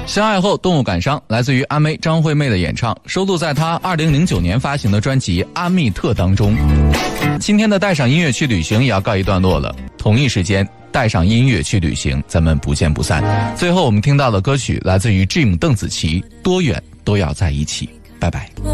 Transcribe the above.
相爱后动物感伤，来自于阿妹张惠妹的演唱，收录在她2009年发行的专辑《阿密特》当中。今天的带上音乐去旅行也要告一段落了，同一时间带上音乐去旅行，咱们不见不散。最后我们听到的歌曲来自于 Jim 邓紫棋，多远都要在一起，拜拜。